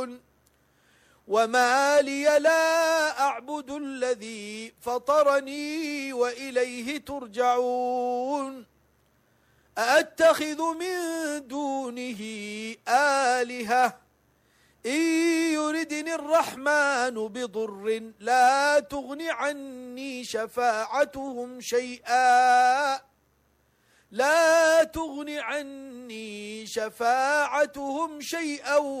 وما لي لا أعبد الذي فطرني وإليه ترجعون أأتخذ من دونه آلهة إن يردني الرحمن بضر لا تغن عني شفاعتهم شيئا